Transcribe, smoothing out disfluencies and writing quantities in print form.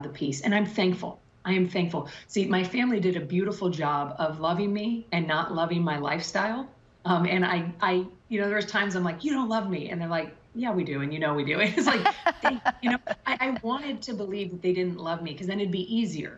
the peace. And I'm thankful. I am thankful. See, my family did a beautiful job of loving me and not loving my lifestyle. And there was times I'm like, you don't love me. And they're like, yeah, we do. And we do. It's like, I wanted to believe that they didn't love me because then it'd be easier.